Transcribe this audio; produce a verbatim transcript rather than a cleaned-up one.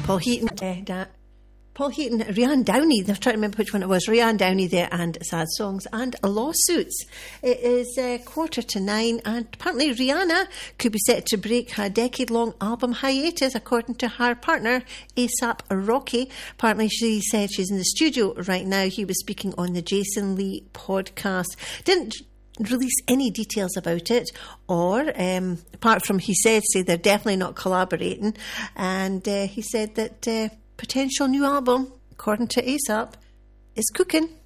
Paul Heaton, uh, da- Paul Heaton, Rianne Downey, I'm trying to remember which one it was, Rianne Downey there, and Sad Songs and Lawsuits. It is uh, quarter to nine, and apparently Rihanna could be set to break her decade-long album hiatus, according to her partner, ASAP Rocky. Apparently she said she's in the studio right now. He was speaking on the Jason Lee podcast. Didn't release any details about it, or um, apart from he said say they're definitely not collaborating, and uh, he said that uh, potential new album, according to ASAP, is cooking.